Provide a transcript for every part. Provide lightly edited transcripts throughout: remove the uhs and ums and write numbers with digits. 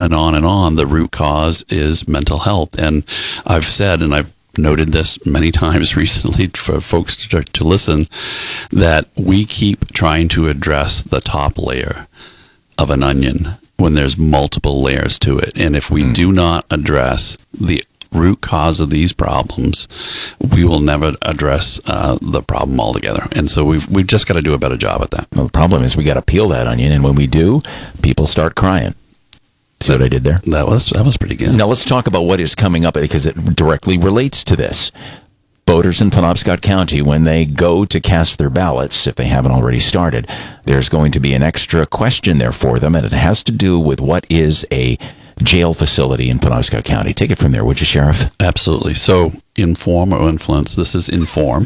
and on, the root cause is mental health. And I've said, and I've noted this many times recently for folks to listen, that we keep trying to address the top layer of an onion when there's multiple layers to it. And if we do not address the root cause of these problems, we will never address the problem altogether. And so we've just got to do a better job at that. Well, the problem is we got to peel that onion, and when we do, people start crying. See what I did there? That was pretty good. Now let's talk about what is coming up, because it directly relates to this. Voters in Penobscot County, when they go to cast their ballots, if they haven't already started, there's going to be an extra question there for them, and it has to do with what is a jail facility in Penobscot County. Take it from there, would you, Sheriff? Absolutely. So, inform or influence. This is inform.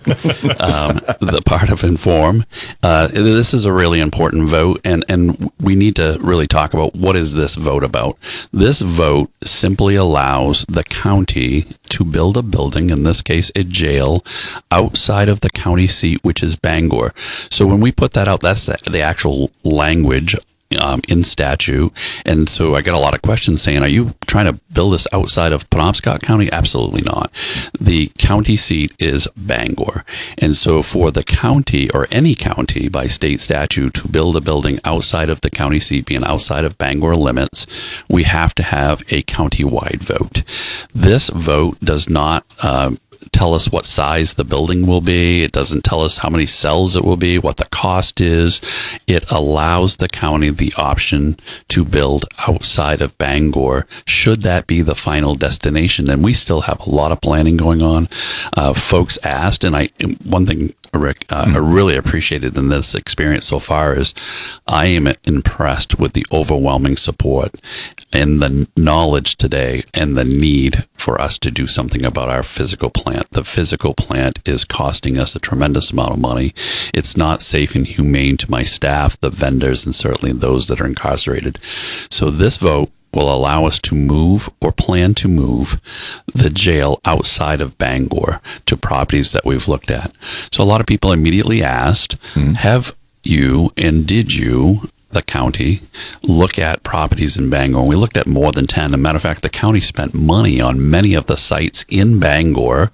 The part of inform. This is a really important vote, and we need to really talk about what is this vote about. This vote simply allows the county to build a building, in this case a jail, outside of the county seat, which is Bangor. So when we put that out, that's the actual language in statute. And so I get a lot of questions saying, are you trying to build this outside of Penobscot County? Absolutely not. The county seat is Bangor. And so for the county, or any county by state statute, to build a building outside of the county seat, being outside of Bangor limits, we have to have a county-wide vote. This vote does not tell us what size the building will be. It doesn't tell us how many cells it will be, what the cost is. It allows the county the option to build outside of Bangor, should that be the final destination. And we still have a lot of planning going on. Folks asked, and one thing, Rick, I really appreciated in this experience so far is I am impressed with the overwhelming support and the knowledge today and the need for us to do something about our physical plant. The physical plant is costing us a tremendous amount of money. It's not safe and humane to my staff, the vendors, and certainly those that are incarcerated. So this vote will allow us to move, or plan to move, the jail outside of Bangor to properties that we've looked at. So a lot of people immediately asked, have you and did you, the county, look at properties in Bangor? And we looked at more than 10. As a matter of fact, the county spent money on many of the sites in Bangor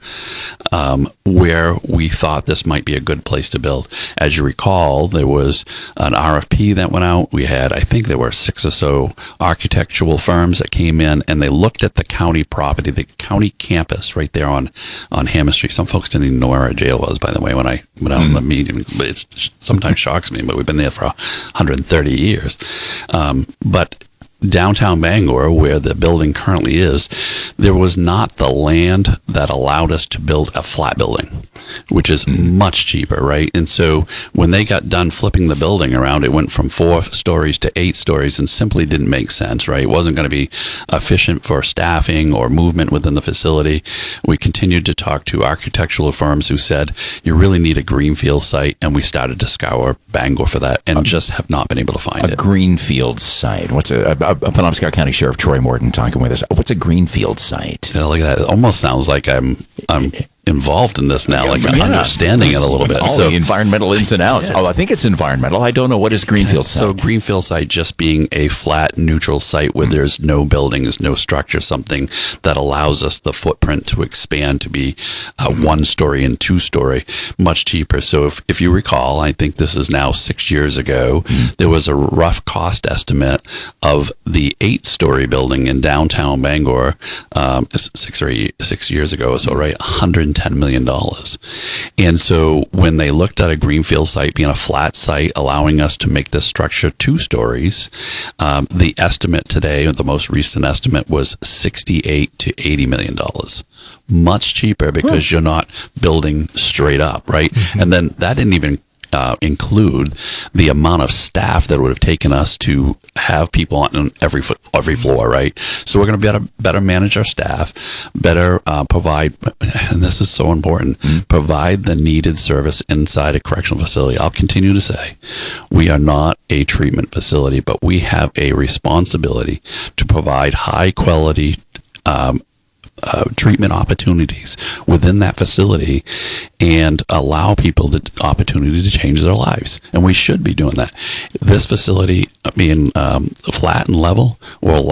where we thought this might be a good place to build. As you recall, there was an RFP that went out. We had, I think there were 6 or so architectural firms that came in, and they looked at the county property, the county campus right there on Hammond Street. Some folks didn't even know where our jail was, by the way, when I went out in the meeting. It sometimes shocks me, but we've been there for 130 years. But downtown Bangor, where the building currently is, there was not the land that allowed us to build a flat building, which is much cheaper, right? And so when they got done flipping the building around, it went from 4 stories to 8 stories and simply didn't make sense, right? It wasn't going to be efficient for staffing or movement within the facility. We continued to talk to architectural firms who said, you really need a greenfield site, and we started to scour Bangor for that and just have not been able to find it. A greenfield site. What's a Penobscot County Sheriff Troy Morton talking with us. What's a greenfield site? Yeah, look at that. It almost sounds like I'm involved in this now, like I'm understanding it a little bit. All the environmental ins and outs. Oh, I think it's environmental. I don't know what is greenfield site. So greenfield site just being a flat, neutral site where there's no buildings, no structure, something that allows us the footprint to expand to be 1-story and 2-story, much cheaper. So if you recall, I think this is now 6 years ago, there was a rough cost estimate of the 8-story building in downtown Bangor 6 years ago, so right, $110 million. And so when they looked at a greenfield site being a flat site, allowing us to make this structure 2 stories, the estimate today, the most recent estimate, was $68 to $80 million. Much cheaper because you're not building straight up, right? And then that didn't even include the amount of staff that would have taken us to have people on every floor, right? So we're going to be better manage our staff, better provide, and this is so important, provide the needed service inside a correctional facility. I'll continue to say, we are not a treatment facility, but we have a responsibility to provide high quality treatment opportunities within that facility and allow people the opportunity to change their lives. And we should be doing that. This facility being flat and level will